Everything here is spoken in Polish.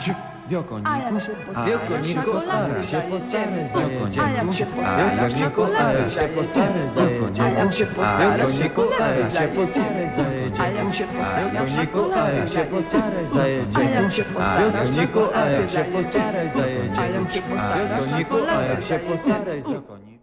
Wiokoniku, Wiokoniku, staraj się postaraj za A jak się postaraj, Wiokoniku, staraj się postaraj za A jak się postaraj, Wiokoniku, staraj się postaraj za A jak się postaraj, Wiokoniku, staraj się postaraj za A jak się postaraj, Wiokoniku, staraj się postaraj za A jak się postaraj, Wiokoniku, staraj się postaraj za